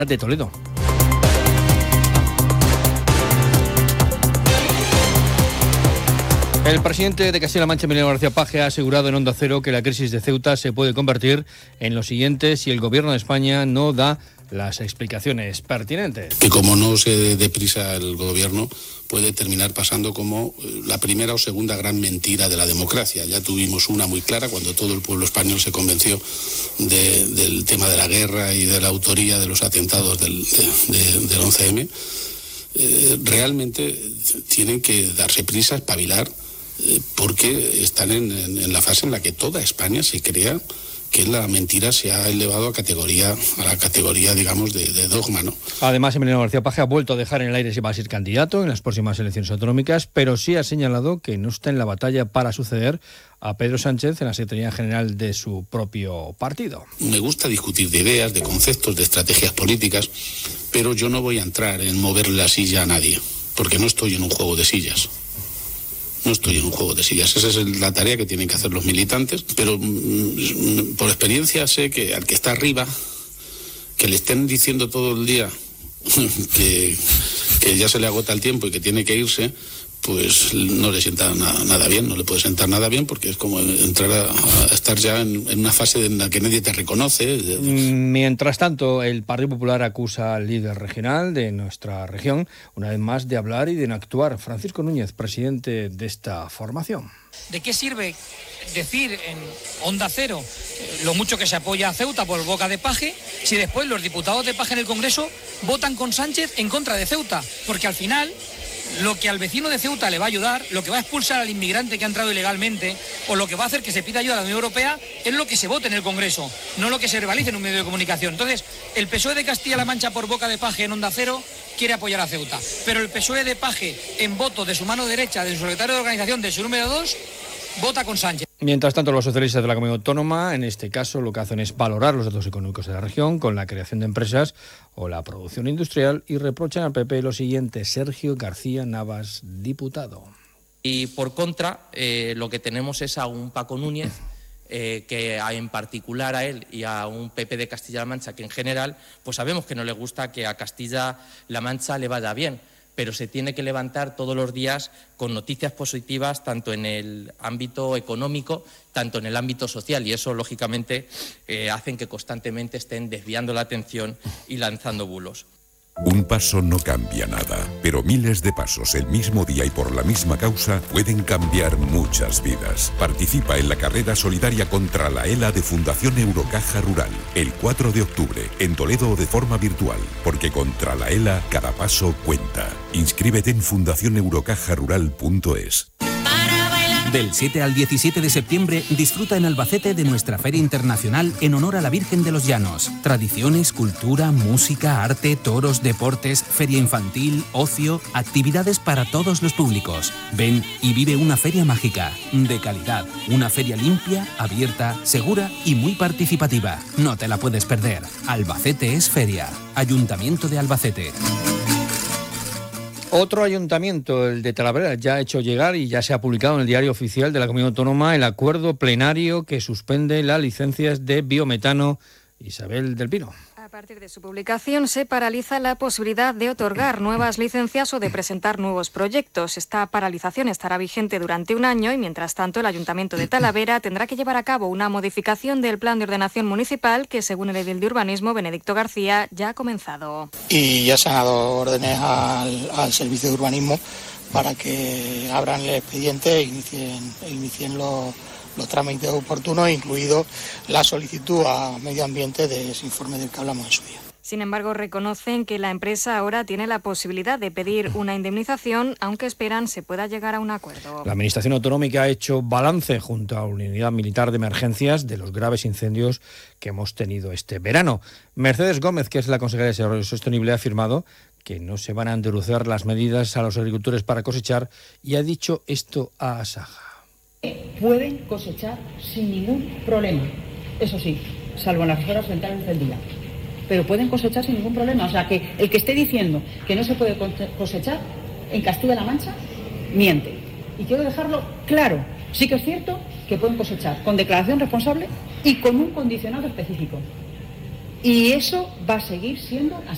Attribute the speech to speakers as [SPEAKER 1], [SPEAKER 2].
[SPEAKER 1] de Toledo. El presidente de Castilla-La Mancha, Emiliano García Paje, ha asegurado en Onda Cero que la crisis de Ceuta se puede convertir en lo siguiente si el gobierno de España no da las explicaciones pertinentes.
[SPEAKER 2] Que como no se dé prisa el gobierno, puede terminar pasando como la primera o segunda gran mentira de la democracia. Ya tuvimos una muy clara cuando todo el pueblo español se convenció del tema de la guerra y de la autoría de los atentados del 11M. Realmente tienen que darse prisa, espabilar, porque están en la fase en la que toda España se crea que la mentira se ha elevado a la categoría, digamos, de dogma, ¿no?
[SPEAKER 1] Además, Emiliano García Paje ha vuelto a dejar en el aire si va a ser candidato en las próximas elecciones autonómicas, pero sí ha señalado que no está en la batalla para suceder a Pedro Sánchez en la Secretaría General de su propio partido.
[SPEAKER 2] Me gusta discutir de ideas, de conceptos, de estrategias políticas, pero yo no voy a entrar en moverle la silla a nadie, porque no estoy en un juego de sillas. No estoy en un juego de sillas. Esa es la tarea que tienen que hacer los militantes, pero por experiencia sé que al que está arriba, que le estén diciendo todo el día que ya se le agota el tiempo y que tiene que irse, pues no le sienta nada bien, no le puede sentar nada bien, porque es como entrar a estar ya en una fase en la que nadie te reconoce.
[SPEAKER 1] Mientras tanto, el Partido Popular acusa al líder regional de nuestra región, una vez más, de hablar y de no actuar. Francisco Núñez, presidente de esta formación.
[SPEAKER 3] ¿De qué sirve decir en Onda Cero lo mucho que se apoya a Ceuta por boca de Paje, si después los diputados de Paje en el Congreso votan con Sánchez en contra de Ceuta? Porque al final, lo que al vecino de Ceuta le va a ayudar, lo que va a expulsar al inmigrante que ha entrado ilegalmente, o lo que va a hacer que se pida ayuda a la Unión Europea, es lo que se vote en el Congreso, no lo que se verbalice en un medio de comunicación. Entonces, el PSOE de Castilla-La Mancha por boca de Paje en Onda Cero quiere apoyar a Ceuta, pero el PSOE de Paje, en voto de su mano derecha, de su secretario de organización, de su número 2, vota con Sánchez.
[SPEAKER 1] Mientras tanto, los socialistas de la Comunidad Autónoma, en este caso, lo que hacen es valorar los datos económicos de la región con la creación de empresas o la producción industrial y reprochan al PP lo siguiente. Sergio García Navas, diputado.
[SPEAKER 4] Y por contra, lo que tenemos es a un Paco Núñez, que en particular a él y a un PP de Castilla-La Mancha, que en general, pues sabemos que no le gusta que a Castilla-La Mancha le vaya bien, pero se tiene que levantar todos los días con noticias positivas, tanto en el ámbito económico, tanto en el ámbito social, y eso, lógicamente, hacen que constantemente estén desviando la atención y lanzando bulos.
[SPEAKER 5] Un paso no cambia nada, pero miles de pasos el mismo día y por la misma causa pueden cambiar muchas vidas. Participa en la carrera solidaria contra la ELA de Fundación Eurocaja Rural, el 4 de octubre, en Toledo o de forma virtual, porque contra la ELA cada paso cuenta. Inscríbete en fundacioneurocajarural.es.
[SPEAKER 6] Del 7 al 17 de septiembre disfruta en Albacete de nuestra Feria Internacional en honor a la Virgen de los Llanos. Tradiciones, cultura, música, arte, toros, deportes, feria infantil, ocio, actividades para todos los públicos. Ven y vive una feria mágica, de calidad. Una feria limpia, abierta, segura y muy participativa. No te la puedes perder. Albacete es feria. Ayuntamiento de Albacete.
[SPEAKER 1] Otro ayuntamiento, el de Talavera, ya ha hecho llegar y ya se ha publicado en el Diario Oficial de la Comunidad Autónoma el acuerdo plenario que suspende las licencias de biometano. Isabel del Pino.
[SPEAKER 7] A partir de su publicación se paraliza la posibilidad de otorgar nuevas licencias o de presentar nuevos proyectos. Esta paralización estará vigente durante un año y, mientras tanto, el Ayuntamiento de Talavera tendrá que llevar a cabo una modificación del Plan de Ordenación Municipal que, según el edil de Urbanismo, Benedicto García, ya ha comenzado.
[SPEAKER 8] Y ya se han dado órdenes al Servicio de Urbanismo para que abran el expediente e inicien los trámites oportunos, incluido la solicitud a Medio Ambiente de ese informe del que hablamos en su día.
[SPEAKER 7] Sin embargo, reconocen que la empresa ahora tiene la posibilidad de pedir una indemnización, aunque esperan se pueda llegar a un acuerdo.
[SPEAKER 1] La Administración Autonómica ha hecho balance junto a la Unidad Militar de Emergencias de los graves incendios que hemos tenido este verano. Mercedes Gómez, que es la consejera de Desarrollo Sostenible, ha afirmado que no se van a endurecer las medidas a los agricultores para cosechar y ha dicho esto a Asaja.
[SPEAKER 9] Pueden cosechar sin ningún problema, eso sí, salvo en las horas centrales encendidas, pero pueden cosechar sin ningún problema. O sea, que el que esté diciendo que no se puede cosechar en Castilla-La Mancha, miente. Y quiero dejarlo claro, sí que es cierto que pueden cosechar con declaración responsable y con un condicionado específico. Y eso va a seguir siendo así.